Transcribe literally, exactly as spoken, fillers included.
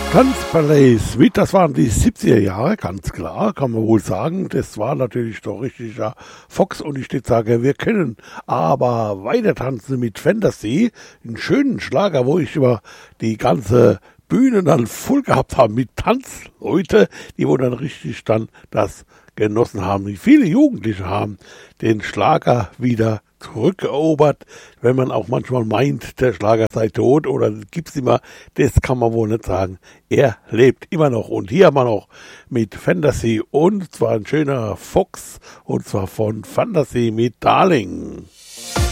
Tanzballett Suite, das waren die siebziger Jahre, ganz klar, kann man wohl sagen. Das war natürlich doch richtiger Fox und ich würde sagen, wir können aber weiter tanzen mit Fantasy, einen schönen Schlager, wo ich über die ganze Bühne dann voll gehabt habe mit Tanzleute, die wo dann richtig dann das genossen haben. Viele Jugendliche haben den Schlager wieder zurückerobert, wenn man auch manchmal meint, der Schlager sei tot oder gibt's immer, das kann man wohl nicht sagen. Er lebt immer noch und hier haben wir noch mit Fantasy und zwar ein schöner Fox und zwar von Fantasy mit Darling.